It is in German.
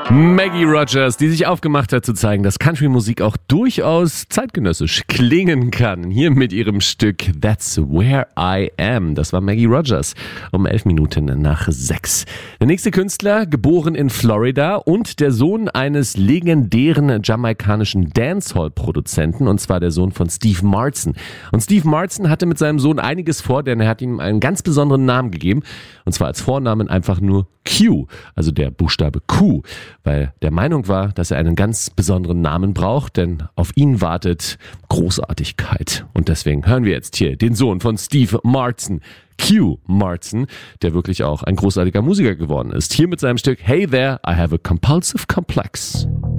Maggie Rogers, die sich aufgemacht hat zu zeigen, dass Country-Musik auch durchaus zeitgenössisch klingen kann. Hier mit ihrem Stück That's Where I Am. Das war Maggie Rogers um 11 Minuten nach 6. Der nächste Künstler, geboren in Florida und der Sohn eines legendären jamaikanischen Dancehall-Produzenten, und zwar der Sohn von Steve Martin. Und Steve Martin hatte mit seinem Sohn einiges vor, denn er hat ihm einen ganz besonderen Namen gegeben, und zwar als Vornamen einfach nur Q, also der Buchstabe Q, weil der Meinung war, dass er einen ganz besonderen Namen braucht, denn auf ihn wartet Großartigkeit. Und deswegen hören wir jetzt hier den Sohn von Steve Martin, Q Martin, der wirklich auch ein großartiger Musiker geworden ist. Hier mit seinem Stück Hey There, I Have a Compulsive Complex.